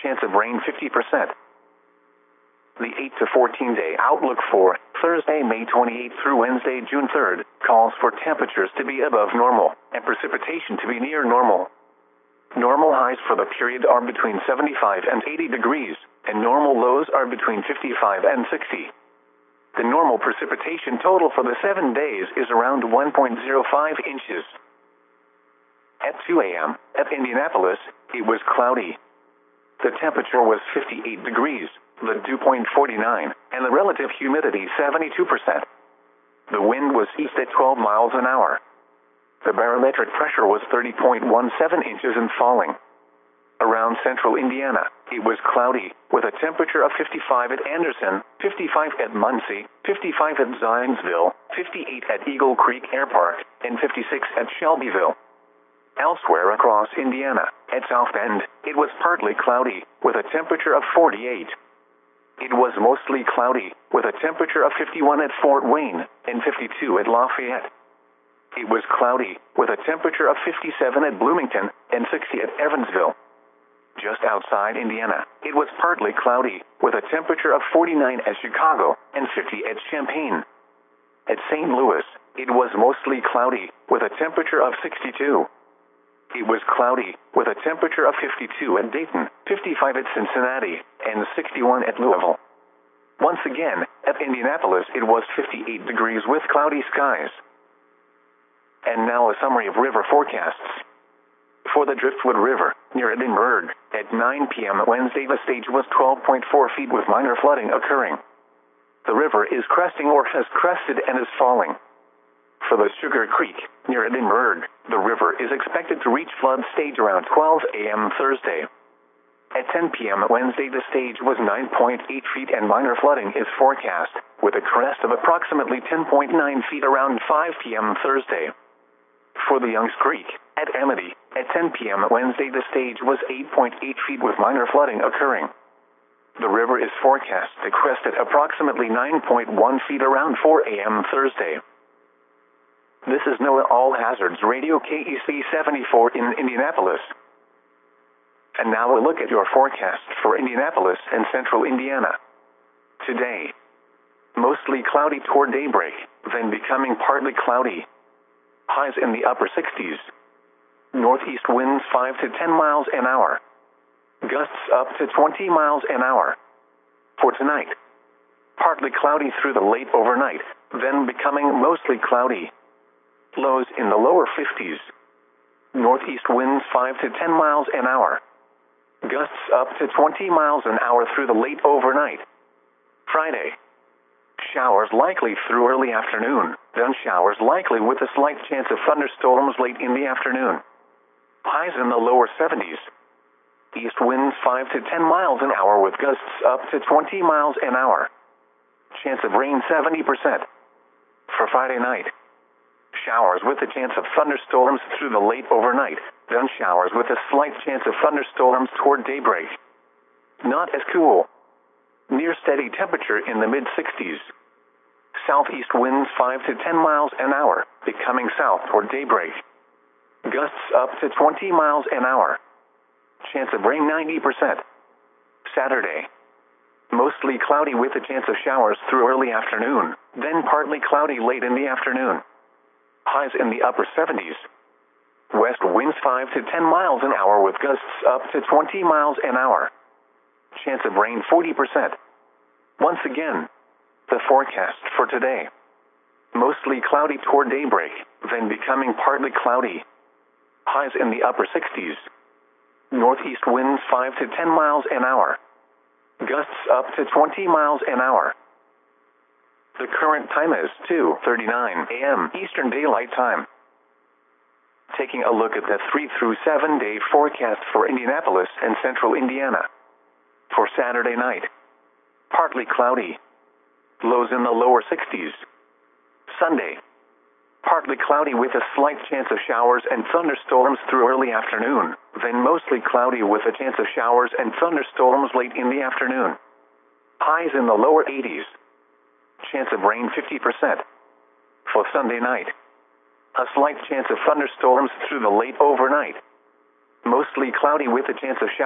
chance of rain 50%. The 8 to 14 day outlook for Thursday, May 28 through Wednesday, June 3rd, calls for temperatures to be above normal and precipitation to be near normal. Normal highs for the period are between 75 and 80 degrees, and normal lows are between 55 and 60. The normal precipitation total for the 7 days is around 1.05 inches. At 2 a.m., at Indianapolis, it was cloudy. The temperature was 58 degrees, the dew point 49, and the relative humidity 72%. The wind was east at 12 miles an hour. The barometric pressure was 30.17 inches and falling. Around central Indiana, it was cloudy, with a temperature of 55 at Anderson, 55 at Muncie, 55 at Zionsville, 58 at Eagle Creek Air Park, and 56 at Shelbyville. Elsewhere across Indiana, at South Bend, it was partly cloudy, with a temperature of 48. It was mostly cloudy, with a temperature of 51 at Fort Wayne, and 52 at Lafayette. It was cloudy, with a temperature of 57 at Bloomington, and 60 at Evansville. Just outside Indiana, it was partly cloudy, with a temperature of 49 at Chicago, and 50 at Champaign. At St. Louis, it was mostly cloudy, with a temperature of 62. It was cloudy, with a temperature of 52 at Dayton, 55 at Cincinnati, and 61 at Louisville. Once again, at Indianapolis it was 58 degrees with cloudy skies. And now a summary of river forecasts. For the Driftwood River, near Edinburgh, at 9 p.m. Wednesday the stage was 12.4 feet with minor flooding occurring. The river is cresting or has crested and is falling. For the Sugar Creek, near Edinburgh, the river is expected to reach flood stage around 12 a.m. Thursday. At 10 p.m. Wednesday the stage was 9.8 feet and minor flooding is forecast, with a crest of approximately 10.9 feet around 5 p.m. Thursday. For the Youngs Creek, at Amity, at 10 p.m. Wednesday the stage was 8.8 feet with minor flooding occurring. The river is forecast to crest at approximately 9.1 feet around 4 a.m. Thursday. This is NOAA All Hazards Radio KEC 74 in Indianapolis. And now a look at your forecast for Indianapolis and central Indiana. Today, mostly cloudy toward daybreak, then becoming partly cloudy. Highs in the upper 60s. Northeast winds 5 to 10 miles an hour. Gusts up to 20 miles an hour. For tonight, partly cloudy through the late overnight, then becoming mostly cloudy. Lows in the lower 50s. Northeast winds 5 to 10 miles an hour. Gusts up to 20 miles an hour through the late overnight. Friday. Showers likely through early afternoon, then showers likely with a slight chance of thunderstorms late in the afternoon. Highs in the lower 70s. East winds 5 to 10 miles an hour with gusts up to 20 miles an hour. Chance of rain 70%. For Friday night. Showers with a chance of thunderstorms through the late overnight, then showers with a slight chance of thunderstorms toward daybreak. Not as cool. Near steady temperature in the mid-60s. Southeast winds 5 to 10 miles an hour, becoming south toward daybreak. Gusts up to 20 miles an hour. Chance of rain 90%. Saturday. Mostly cloudy with a chance of showers through early afternoon, then partly cloudy late in the afternoon. Highs in the upper 70s. West winds 5 to 10 miles an hour with gusts up to 20 miles an hour. Chance of rain 40%. Once again, the forecast for today. Mostly cloudy toward daybreak, then becoming partly cloudy. Highs in the upper 60s. Northeast winds 5 to 10 miles an hour. Gusts up to 20 miles an hour. The current time is 2:39 a.m. Eastern Daylight Time. Taking a look at the 3 through 7 day forecast for Indianapolis and central Indiana. For Saturday night, partly cloudy. Lows in the lower 60s. Sunday, partly cloudy with a slight chance of showers and thunderstorms through early afternoon, then mostly cloudy with a chance of showers and thunderstorms late in the afternoon. Highs in the lower 80s. Chance of rain 50%. For Sunday night, a slight chance of thunderstorms through the late overnight. Mostly cloudy with a chance of showers.